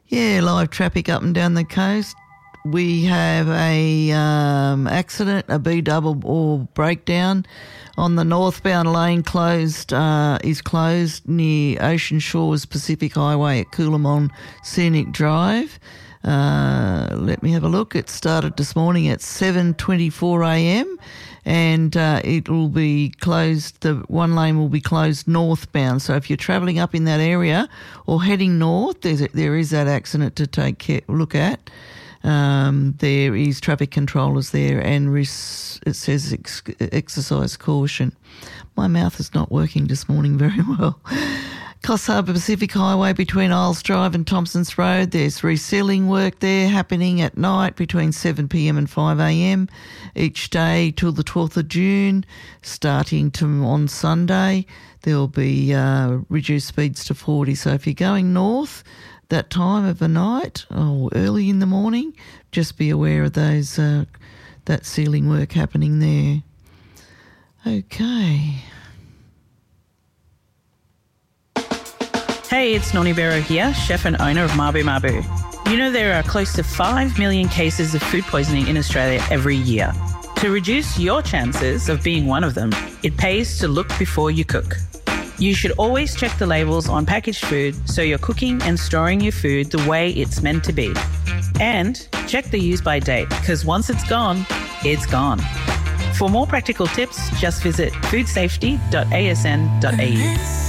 Yeah, live traffic up and down the coast. We have a accident, a B-double or breakdown on the northbound lane is closed near Ocean Shores Pacific Highway at Coolamon Scenic Drive. Let me have a look. It started this morning at 7:24am and it will be closed. The one lane will be closed northbound. So if you're travelling up in that area or heading north, there is that accident to take a look at. There is traffic controllers there and it says exercise caution. My mouth is not working this morning very well. Coffs Harbour Pacific Highway between Isles Drive and Thompsons Road. There's resealing work there happening at night between 7pm and 5am each day till the 12th of June. Starting on Sunday, there'll be reduced speeds to 40. So if you're going north that time of the night or early in the morning, just be aware of those that sealing work happening there. Okay. Hey, it's Noni Bero here, chef and owner of Mabu Mabu. You know there are close to 5 million cases of food poisoning in Australia every year. To reduce your chances of being one of them, it pays to look before you cook. You should always check the labels on packaged food so you're cooking and storing your food the way it's meant to be. And check the use by date, because once it's gone, it's gone. For more practical tips, just visit foodsafety.asn.au.